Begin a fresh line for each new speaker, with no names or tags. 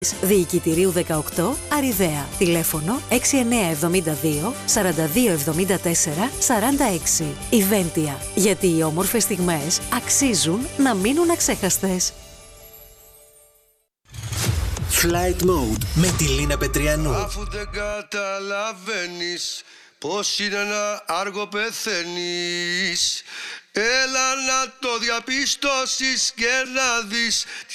Διοικητηρίου 18, Αριδαία. Τηλέφωνο 6972 4274 46. Ιβέντια. Γιατί οι όμορφες στιγμές αξίζουν να μείνουν αξέχαστες.
Flight Mode με τη Λίνα Πετριανού.
Αφού δεν καταλαβαίνεις πως είναι ένα άργο πεθαίνεις, έλα να το διαπιστώσεις και να δεις